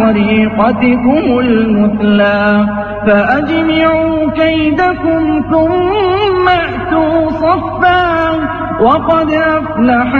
طريقتكم المثلى فأجمعوا كيدكم ثم أتوا صفا وقد أفلح